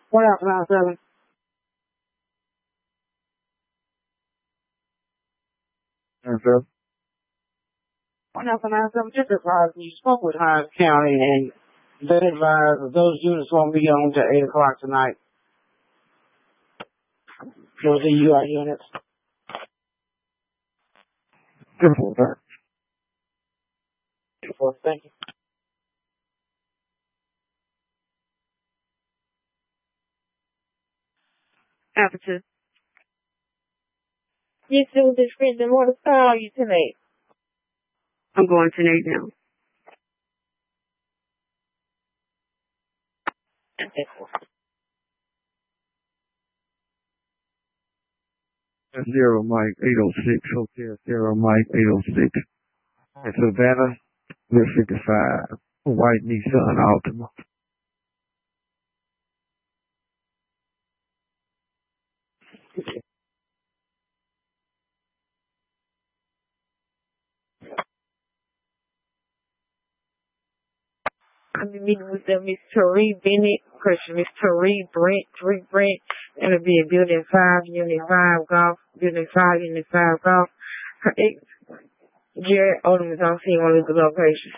What else, 97? Yes, sir. What else, 97? Just advise you spoke with Hines County and they advised that those units won't be on until 8 o'clock tonight. Those are UI units. Simple, sir. Well, thank you. Officer. You still describing what style you tonight? I'm going tonight now. Zero Mike 806, Hotel Zero Mike 806. And Savannah, we're 55. White Nissan Altima. I'm meeting with Miss Tariq Bennett, Miss Tariq Brent, and it'll be a Building 5, Unit 5 Golf, Building 5, Unit 5 Golf. Her ex, Jared Odom is on scene on the location.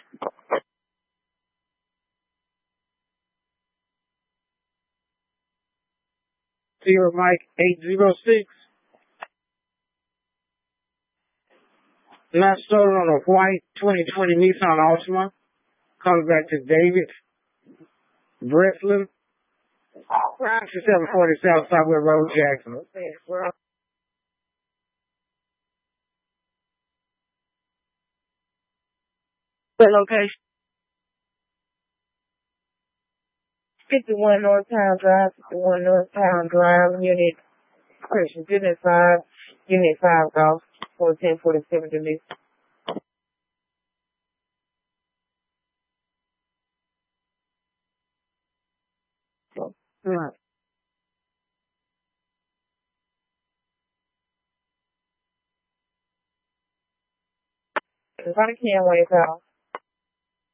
Zero Mike 806. Last stolen on a white 2020 Nissan Altima. Comes back to David Breslin. 740 South Southwest Road, Jackson. What location? 51 North Town Drive, 51 North Town Drive, Unit, Unit 5, Unit 5 Golf, 1447 Denise. Right. If I can't wait out.